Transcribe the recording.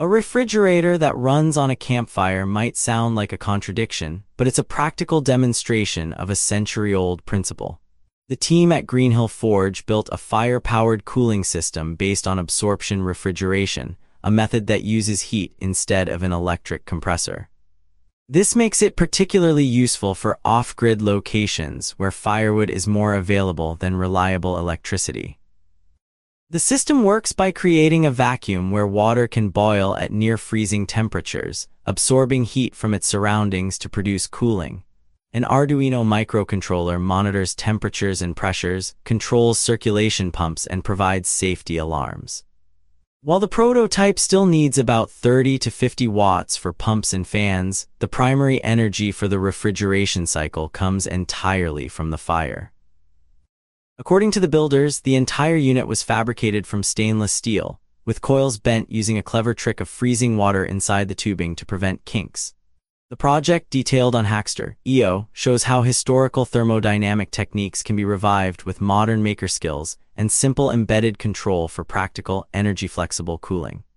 A refrigerator that runs on a campfire might sound like a contradiction, but it's a practical demonstration of a century-old principle. The team at Greenhill Forge built a fire-powered cooling system based on absorption refrigeration, a method that uses heat instead of an electric compressor. This makes it particularly useful for off-grid locations where firewood is more available than reliable electricity. The system works by creating a vacuum where water can boil at near-freezing temperatures, absorbing heat from its surroundings to produce cooling. An Arduino microcontroller monitors temperatures and pressures, controls circulation pumps, and provides safety alarms. While the prototype still needs about 30 to 50 watts for pumps and fans, the primary energy for the refrigeration cycle comes entirely from the fire. According to the builders, the entire unit was fabricated from stainless steel, with coils bent using a clever trick of freezing water inside the tubing to prevent kinks. The project, detailed on Hackster.io, shows how historical thermodynamic techniques can be revived with modern maker skills and simple embedded control for practical, energy-flexible cooling.